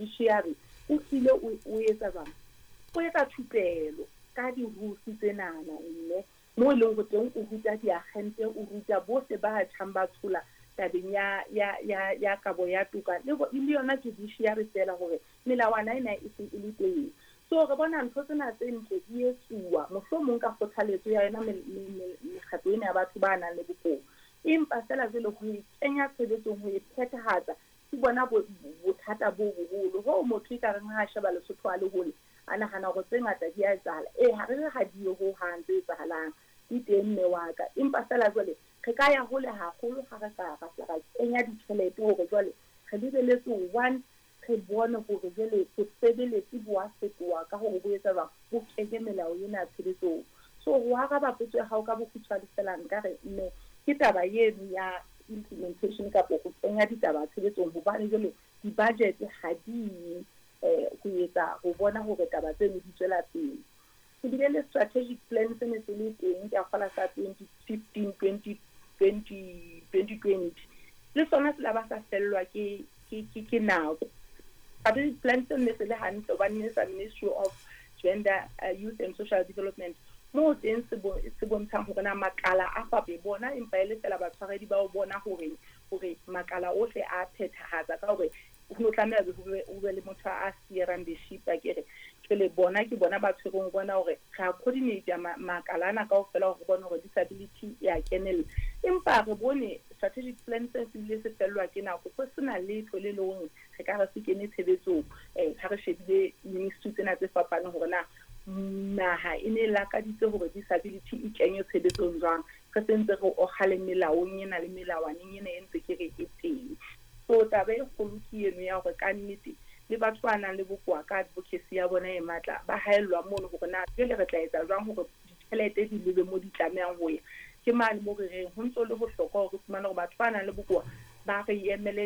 judiciary o tlile o etsa jwang o etsa thupelo ka di-rules tsenana mme mo e leng go teng o ruta diagente o ruta bohle ba tshang ba tshola tabeng ya kabo ya toka le yona judiciary fela gore melawana ena e se e le teng. So re bona ntho tsena tse ntle di etsuwa mohlomong ka kgothaletso ya yona mekgatlo ena ya batho ba nang le bokgoni empa fela jwale go e kenya tshebetsong ho e phethahatsa ke bona bothata bo boholo ho motho ka reng ha sheba Lesotho a le hole a nagana gore tse ngata di a etsahala ha re ha di ho hang tse etsahalang di teng mme wa ka empa fela jwale re ka ya hole haholo ga re ka ra kenya ditšhelete hore jwale re lebeletse one re bone gore jwale go sebeletsi bo a fetoha ka gore bo etsa ba go keke melao ena tshebetsong. So go araba potso ya hao ka bokgutshwane fela nkare mme ke taba eno ya implementation ka go tsenya ditaba tshebetsong hobane jwale di-budget ha di go etsa go bona gore taba tseno di tswela pele. Ke bile le strategic plan se ne se le teng ke a kgola sa 2015 2020 le sona se la ba sa fellwa ke nako a di plan se ne se le hantle hobane sa Ministry of Gender, Youth and Social Development mo teng se bontshang gore na makala a fape bona empa ele fela batshwaredi ba o bona gore makala ohle a phethahatsa ka gore ho tlameha ho be le motho a steerang the ship a kere le bona ke bona ba tshwereng bona gore ga coordinate makala ana kaofela gore bona gore disability ya kenela empa re bone strategic plan se le se fellwa ke nako go sena letho le leng re ka re se kene tshebetsong ha re shebile ministry tsena tse fapaneng gore na naha e ne la ka ditse gore disability e kenye tshebetsong jwang re sentse re o khale melaong ena le melawaneng ena e ntse ke re e teng. So tabe go lokieno ya gore ka nnete le batho ba nang le bokoa ka advocacy ya bona e matla ba haellwa mono gore na le re tla etsa jwang gore ditšhelete di lebe mo di tlamehang ho ya ke mane mo re reng ho ntse le go hloka gore fumana gore batho ba nang le bokoa ba re emele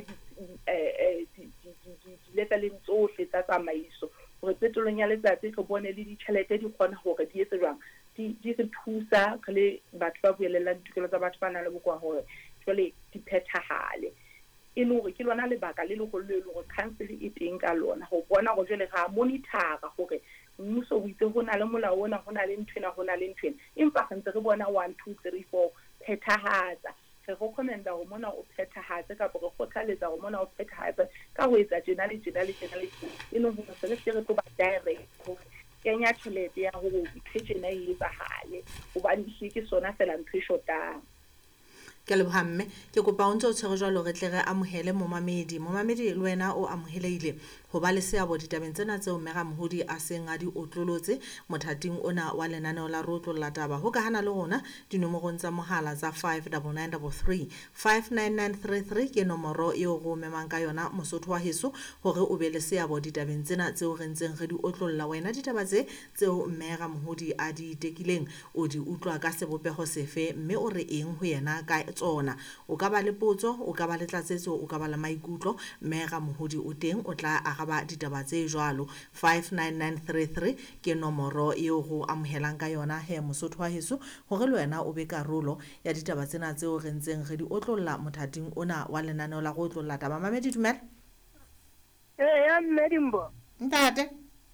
di-leveleng tsohle tsa tsamaiso gore tsetolong ya letsatsi re bone le ditšhelete di kgona gore di etse jwang di re thusa re le batho ba buelelang ditokelo tsa batho ba nang le bokoa gore jwale di phethahale e le gore ke lona lebaka le legolo le gore council e teng ka lona go bona go jwale ga monitora gore mmuso o itse go na le molao ona go na le nthwena go na le nthwena empa gantse re bona 1 2 3 4 phethahatsa re recommenda go mona o phethahatse ka go kgothaletsa go mona o phethahatse ka go etsa tjena le tjena le tjena le e leng gore se le tle re tlo ba direct go kenya tšhelete ya go itshetsena e etsahale hobane ke sona fela ntho e shotang. Ke lebohamme ke kopa o ntse o tshwere jwalo re tle re amohele momamedi le wena o amoheleile ho ba le seabo ditabeng tsena tseo Mmega Mohodi a seng a di otlolotse mothating ona wa lenaneo la rotlolla taba ho ka hana le rona dinomorong tsa mohala tsa 5993 59933 ke nomoro eo go memang ka yona Mosotho wa heso hore o be le seabo ditabeng tsena tseo re ntseng re di otlolla wena ditaba tseo Mmega Mohodi a di tekileng o di utlwa ka sebopeho sefe mme o re eng ho yena ka tsona o ka ba le potso o ka ba le tlatsetso o ka ba le maikutlo Mmega Mohodi o teng o tla araba ditaba tse jwalo 59933 ke nomoro eo go amohelang ka yona he Mosotho wa heso hore le wena o be karolo ya ditaba tsena tseo re ntseng re di otlolla mothating ona wa lenaneo la go otlolla taba. Mamedi dumela ya Mmedimbo ntate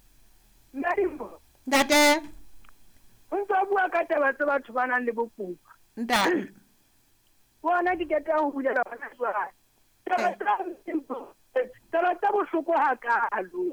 o ntse bua ka taba tse batho ba nang le bokopa ntate bona di keta ho bulela bana jwale taba tsa bohloko hakalo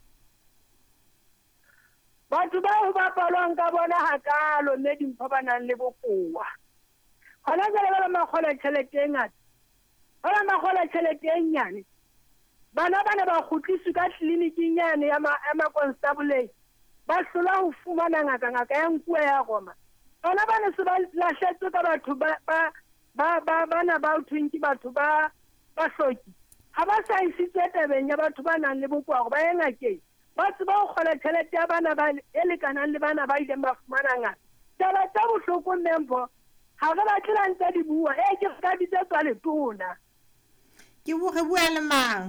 batho ba ho bapalwang ka bona hakalo mme dimpho ba nang le bokoa hona jwale ba makgola tjhelete e ngata ba makgola tjhelete e nyane bana ba kgutliswe ka tleliniking yane ya ma-constable ba hlola ho fumana ngaka ya nkuwe ya Roma bona ba ne se ba lahletswe ka batho bana ba uthweng batho ba hloki ha ba sa isitswe tabeng ya batho ba nang le bokoa go ba ye ngakeng ba tseba go kgola tjhelete ya bana ba e lekanang le bana ba ileng ba fumana ngaka taba tsa bohloko mmempho ha re batle la ntse di bua ke ka ditse tswa letona ke re bua le mang